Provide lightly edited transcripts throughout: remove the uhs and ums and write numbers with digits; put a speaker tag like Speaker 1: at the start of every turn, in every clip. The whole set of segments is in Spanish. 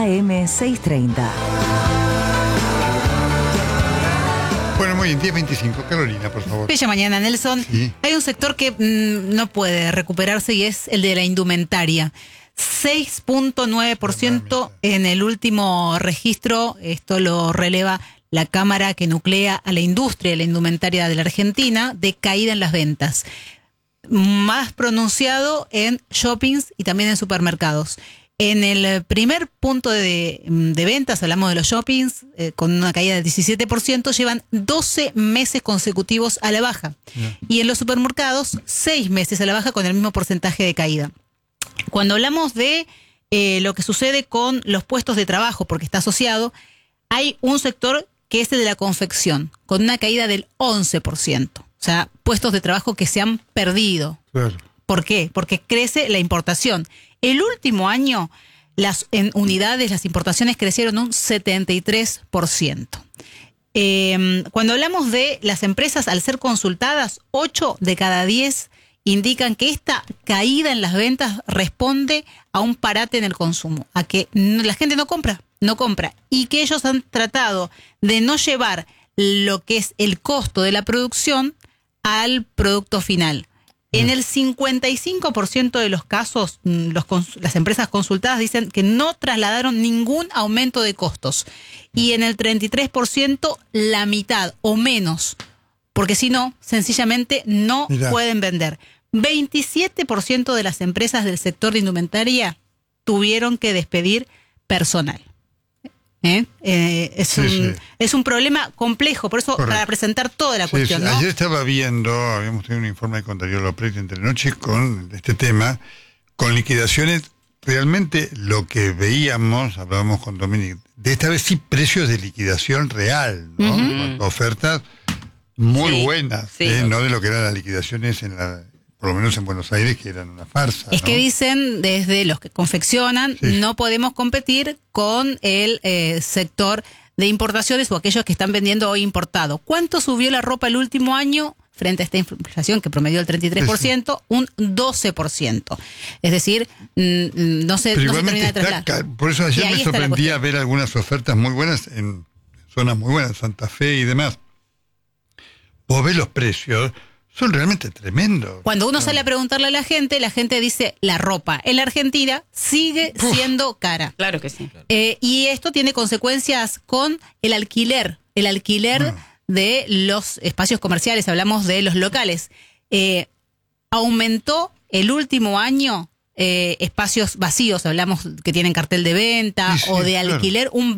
Speaker 1: AM630.
Speaker 2: Bueno, muy bien, 10:25. Carolina, por favor.
Speaker 3: Bella mañana, Nelson.
Speaker 2: Sí.
Speaker 3: Hay un sector que no puede recuperarse y es el de la indumentaria. 6.9% en el último registro. Esto lo releva la Cámara que nuclea a la industria de la indumentaria de la Argentina, de caída en las ventas. Más pronunciado en shoppings y también en supermercados. En el primer punto de ventas, hablamos de los shoppings, con una caída del 17%, llevan 12 meses consecutivos a la baja. Y en los supermercados, 6 meses a la baja con el mismo porcentaje de caída. Cuando hablamos de lo que sucede con los puestos de trabajo, porque está asociado, hay un sector que es el de la confección, con una caída del 11%. O sea, puestos de trabajo que se han perdido.
Speaker 2: Claro.
Speaker 3: ¿Por qué? Porque crece la importación. El último año, en unidades, las importaciones crecieron un 73%. Cuando hablamos de las empresas, al ser consultadas, 8 de cada 10 indican que esta caída en las ventas responde a un parate en el consumo, a que la gente no compra, y que ellos han tratado de no llevar lo que es el costo de la producción al producto final. En el 55% de los casos, las empresas consultadas dicen que no trasladaron ningún aumento de costos. Y en el 33%, la mitad o menos. Porque si no, sencillamente no pueden vender. 27% de las empresas del sector de indumentaria tuvieron que despedir personal. Es un problema complejo, por eso, para presentar toda la cuestión.
Speaker 2: Sí.
Speaker 3: ¿No?
Speaker 2: Ayer estaba viendo, habíamos tenido un informe de Contrario López entre noche con este tema, con liquidaciones. Realmente lo que veíamos, hablábamos con Dominic, de esta vez sí precios de liquidación real, ¿no? Ofertas muy buenas, no de lo que eran las liquidaciones por lo menos en Buenos Aires, que eran una farsa.
Speaker 3: Es que dicen desde los que confeccionan, no podemos competir con el sector de importaciones o aquellos que están vendiendo hoy importado. ¿Cuánto subió la ropa el último año frente a esta inflación que promedió el 33%? Un 12%. Es decir, no se termina de trasladar.
Speaker 2: Por eso ayer me sorprendía ver algunas ofertas muy buenas en zonas muy buenas, Santa Fe y demás. Vos ves los precios, son realmente tremendos.
Speaker 3: Cuando uno sale a preguntarle a la gente dice, la ropa en la Argentina sigue siendo cara.
Speaker 4: Claro que sí.
Speaker 3: Y esto tiene consecuencias con el alquiler. El alquiler de los espacios comerciales, hablamos de los locales. Aumentó el último año espacios vacíos, hablamos que tienen cartel de venta o de alquiler, un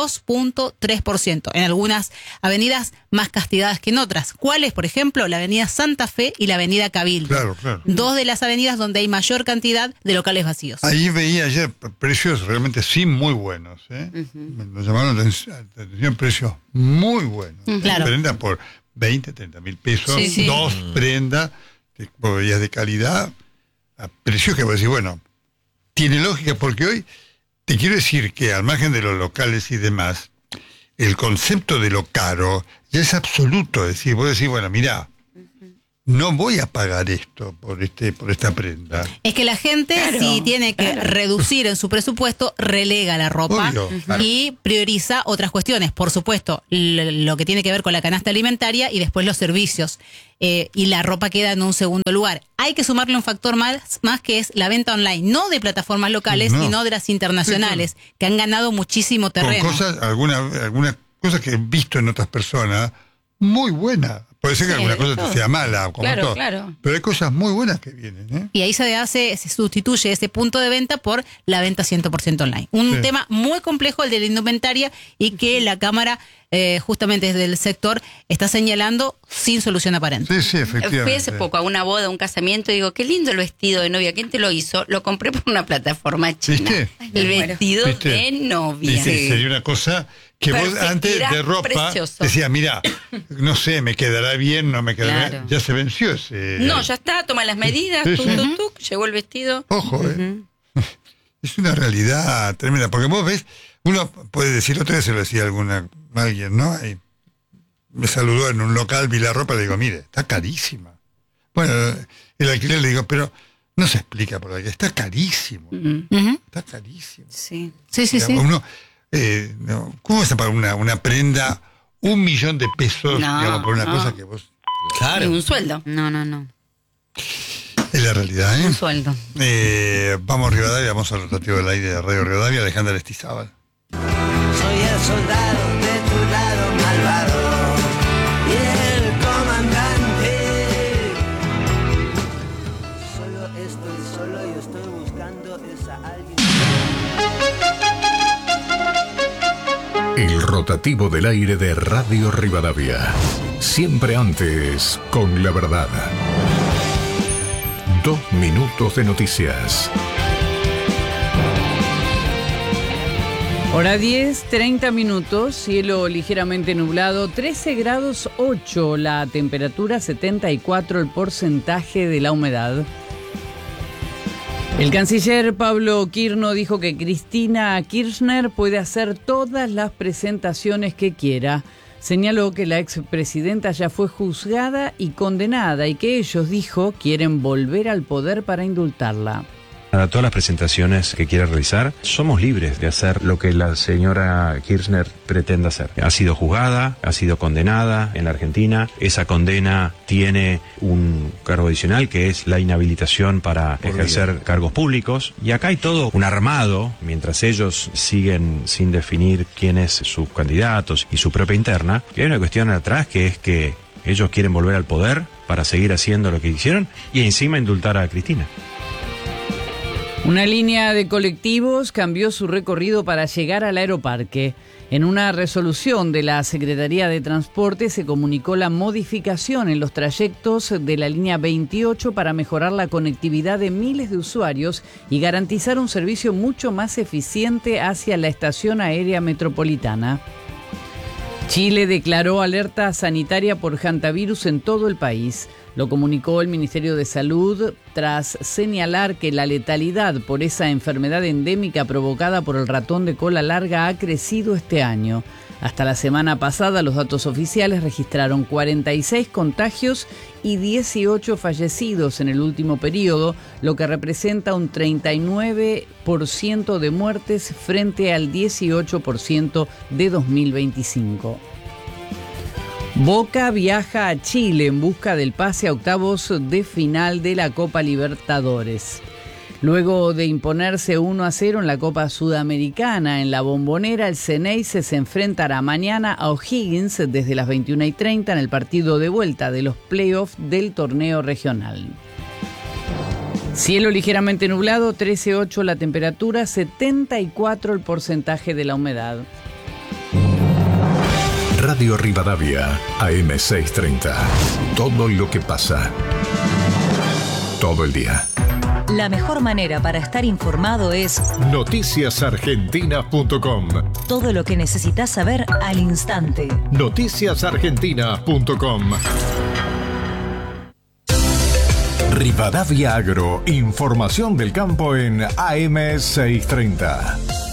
Speaker 3: 22.3%. En algunas avenidas más castigadas que en otras. ¿Cuáles? Por ejemplo, la avenida Santa Fe y la avenida Cabildo. Claro. Dos de las avenidas donde hay mayor cantidad de locales vacíos.
Speaker 2: Ahí veía ayer precios realmente sí muy buenos. Nos llamaron la atención precios muy buenos.
Speaker 3: Claro.
Speaker 2: Prendas por 20, 30 mil pesos, dos prendas, boberías de calidad, a precios que vos decís, bueno, tiene lógica, porque hoy te quiero decir que al margen de los locales y demás, el concepto de lo caro ya es absoluto. Es decir, vos decís, bueno, mirá, no voy a pagar esto por esta prenda.
Speaker 3: Es que la gente, si tiene que reducir en su presupuesto, relega la ropa y prioriza otras cuestiones. Por supuesto, lo que tiene que ver con la canasta alimentaria y después los servicios. Y la ropa queda en un segundo lugar. Hay que sumarle un factor más que es la venta online, no de plataformas locales, sino de las internacionales, que han ganado muchísimo terreno.
Speaker 2: Con cosas, algunas cosas que he visto en otras personas, muy buenas. Puede ser que alguna cosa te sea mala, como todo. Pero hay cosas muy buenas que vienen.
Speaker 3: Y ahí se sustituye ese punto de venta por la venta 100% online. Un tema muy complejo, el de la indumentaria, y que la Cámara, justamente desde el sector, está señalando sin solución aparente.
Speaker 2: Sí, efectivamente.
Speaker 4: Fui hace poco a una boda, a un casamiento, y digo, qué lindo el vestido de novia. ¿Quién te lo hizo? Lo compré por una plataforma china.
Speaker 2: ¿Viste?
Speaker 4: El vestido de novia.
Speaker 2: Sería una cosa que vos antes de ropa decías, mira, no sé, me quedará bien, no me quedará bien. Ya se venció ese.
Speaker 4: No, ya está, toma las medidas, llegó el vestido.
Speaker 2: Ojo, es una realidad tremenda, porque vos ves, uno puede decir, otra vez se lo decía alguien, ¿no? Y me saludó en un local, vi la ropa, le digo, mire, está carísima. Bueno, el alquiler le digo, pero no se explica por qué. Está carísimo. Está carísimo.
Speaker 3: Sí.
Speaker 2: Uno, no, ¿cómo vas a pagar una prenda $1.000.000 digamos, por una cosa que vos...
Speaker 4: Claro. Un sueldo.
Speaker 3: No.
Speaker 2: Es la realidad, ¿eh?
Speaker 3: Un sueldo.
Speaker 2: Vamos a Rivadavia, vamos al rotativo del aire de Radio Rivadavia, Alejandra Lestizábal.
Speaker 1: Soy el soldado de tu lado malvado y el comandante. Solo estoy solo y estoy buscando esa alguien.
Speaker 5: El rotativo del aire de Radio Rivadavia. Siempre antes con la verdad. 2 minutos de noticias.
Speaker 6: Hora 10, 30 minutos, cielo ligeramente nublado, 13 grados 8 la temperatura, 74 el porcentaje de la humedad. El canciller Pablo Quirno dijo que Cristina Kirchner puede hacer todas las presentaciones que quiera. Señaló que la expresidenta ya fue juzgada y condenada y que ellos, dijo, quieren volver al poder para indultarla.
Speaker 7: Para todas las presentaciones que quiera realizar, somos libres de hacer lo que la señora Kirchner pretenda hacer. Ha sido juzgada, ha sido condenada en la Argentina. Esa condena tiene un cargo adicional que es la inhabilitación para ejercer cargos públicos. Y acá hay todo un armado, mientras ellos siguen sin definir quiénes sus candidatos y su propia interna, que hay una cuestión atrás que es que ellos quieren volver al poder para seguir haciendo lo que hicieron y encima indultar a Cristina.
Speaker 6: Una línea de colectivos cambió su recorrido para llegar al aeroparque. En una resolución de la Secretaría de Transporte se comunicó la modificación en los trayectos de la línea 28 para mejorar la conectividad de miles de usuarios y garantizar un servicio mucho más eficiente hacia la estación aérea metropolitana. Chile declaró alerta sanitaria por hantavirus en todo el país. Lo comunicó el Ministerio de Salud tras señalar que la letalidad por esa enfermedad endémica provocada por el ratón de cola larga ha crecido este año. Hasta la semana pasada, los datos oficiales registraron 46 contagios y 18 fallecidos en el último periodo, lo que representa un 39% de muertes frente al 18% de 2025. Boca viaja a Chile en busca del pase a octavos de final de la Copa Libertadores. Luego de imponerse 1-0 en la Copa Sudamericana en la Bombonera, el Xeneize se enfrentará mañana a O'Higgins desde las 21:30 en el partido de vuelta de los playoffs del torneo regional. Cielo ligeramente nublado, 13.8 la temperatura, 74 el porcentaje de la humedad.
Speaker 5: Radio Rivadavia, AM630. Todo lo que pasa. Todo el día.
Speaker 8: La mejor manera para estar informado es
Speaker 5: noticiasargentina.com.
Speaker 8: Todo lo que necesitas saber al instante.
Speaker 5: Noticiasargentina.com. Rivadavia Agro, información del campo en AM630.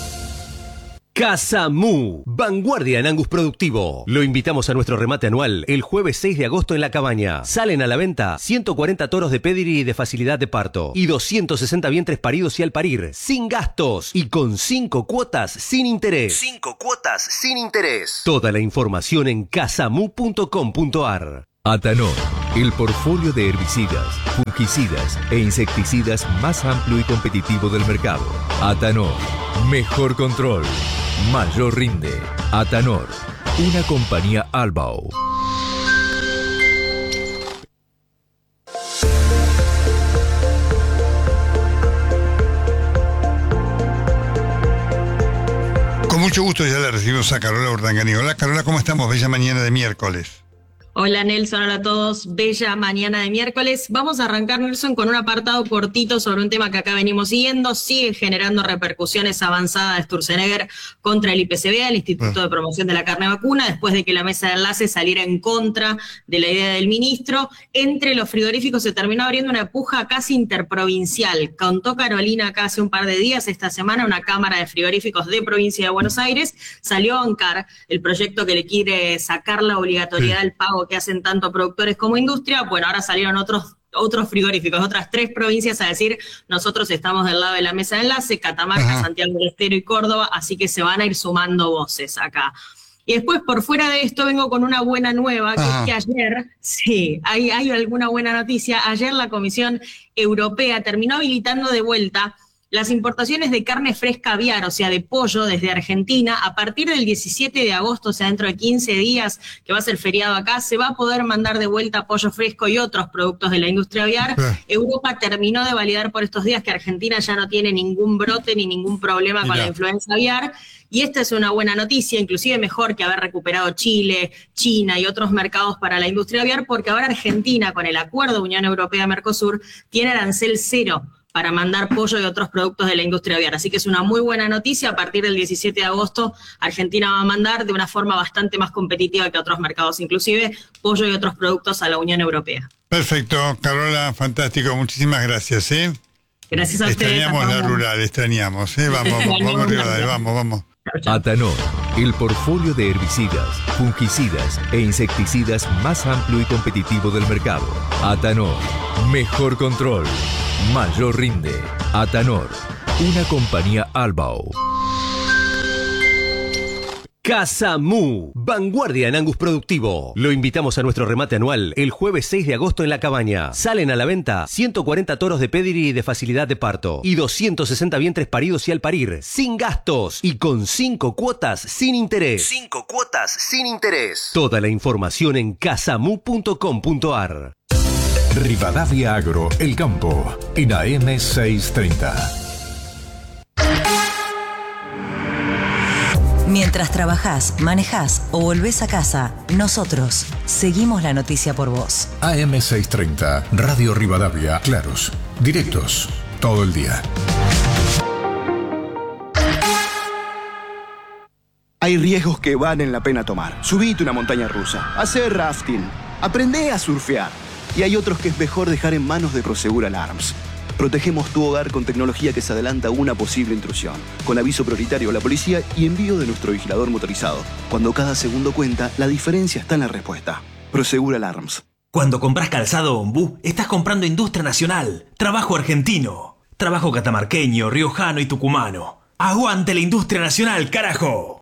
Speaker 9: Casa Mu, vanguardia en Angus productivo. Lo invitamos a nuestro remate anual el jueves 6 de agosto en La Cabaña. Salen a la venta 140 toros de pedigree y de facilidad de parto y 260 vientres paridos y al parir, sin gastos y con 5 cuotas sin interés. 5 cuotas sin interés. Toda la información en casamu.com.ar.
Speaker 10: Atanor, el portfolio de herbicidas, fungicidas e insecticidas más amplio y competitivo del mercado. Atanor, mejor control, mayor rinde. Atanor, una compañía Albao.
Speaker 2: Con mucho gusto ya la recibimos a Carola Urdangarín. Hola Carola, ¿cómo estamos? Bella mañana de miércoles.
Speaker 11: Hola Nelson, hola a todos, bella mañana de miércoles. Vamos a arrancar, Nelson, con un apartado cortito sobre un tema que acá venimos siguiendo. Sigue generando repercusiones avanzadas de Sturzenegger contra el IPCBA, el Instituto de Promoción de la Carne Vacuna, después de que la mesa de enlace saliera en contra de la idea del ministro. Entre los frigoríficos se terminó abriendo una puja casi interprovincial. Contó Carolina acá hace un par de días, esta semana, una cámara de frigoríficos de provincia de Buenos Aires salió a bancar el proyecto que le quiere sacar la obligatoriedad del pago que hacen tanto productores como industria. Bueno, ahora salieron otros otros frigoríficos, otras 3 provincias, a decir, nosotros estamos del lado de la mesa de enlace, Catamarca, Santiago del Estero y Córdoba, así que se van a ir sumando voces acá. Y después, por fuera de esto, vengo con una buena nueva, que es que ayer, sí, hay alguna buena noticia. Ayer la Comisión Europea terminó habilitando de vuelta las importaciones de carne fresca aviar, o sea, de pollo desde Argentina. A partir del 17 de agosto, o sea, dentro de 15 días, que va a ser feriado acá, se va a poder mandar de vuelta pollo fresco y otros productos de la industria aviar. Europa terminó de validar por estos días que Argentina ya no tiene ningún brote ni ningún problema con la influenza aviar. Y esta es una buena noticia, inclusive mejor que haber recuperado Chile, China y otros mercados para la industria aviar, porque ahora Argentina, con el acuerdo Unión Europea-Mercosur, tiene arancel cero para mandar pollo y otros productos de la industria aviar. Así que es una muy buena noticia. A partir del 17 de agosto, Argentina va a mandar de una forma bastante más competitiva que otros mercados, inclusive pollo y otros productos a la Unión Europea.
Speaker 2: Perfecto, Carola, fantástico. Muchísimas gracias.
Speaker 11: Gracias a ustedes.
Speaker 2: Extrañamos la rural, extrañamos. Vamos arriba, vamos.
Speaker 10: Atanor, el portfolio de herbicidas, fungicidas e insecticidas más amplio y competitivo del mercado. Atanor, mejor control, mayor rinde. Atanor, una compañía Albao.
Speaker 9: Casamú, vanguardia en Angus productivo. Lo invitamos a nuestro remate anual el jueves 6 de agosto en La Cabaña. Salen a la venta 140 toros de pedigree de facilidad de parto y 260 vientres paridos y al parir, sin gastos y con 5 cuotas sin interés. 5 cuotas sin interés. Toda la información en casamú.com.ar.
Speaker 5: Rivadavia Agro, El Campo, en AM 630.
Speaker 8: Mientras trabajás, manejás o volvés a casa, nosotros seguimos la noticia por vos.
Speaker 5: AM 630, Radio Rivadavia, claros, directos, todo el día.
Speaker 12: Hay riesgos que valen la pena tomar. Subite una montaña rusa, hacer rafting, aprendé a surfear. Y hay otros que es mejor dejar en manos de Prosegur Alarms. Protegemos tu hogar con tecnología que se adelanta a una posible intrusión, con aviso prioritario a la policía y envío de nuestro vigilador motorizado. Cuando cada segundo cuenta, la diferencia está en la respuesta. Prosegur Alarms.
Speaker 13: Cuando compras calzado Ombú, estás comprando industria nacional, trabajo argentino, trabajo catamarqueño, riojano y tucumano. ¡Aguante la industria nacional, carajo!